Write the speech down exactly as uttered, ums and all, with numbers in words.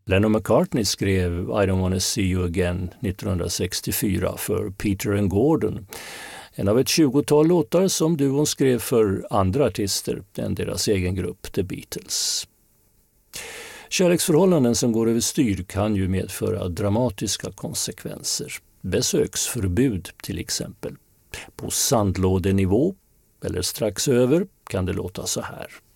Lennon McCartney skrev I don't wanna see you again nittonhundrasextiofyra för Peter and Gordon. En av ett tjugotal låtar som duon skrev för andra artister än deras egen grupp The Beatles. Kärleksförhållanden som går över styr kan ju medföra dramatiska konsekvenser. Besöksförbud till exempel. På sandlådenivå eller strax över kan det låta så här.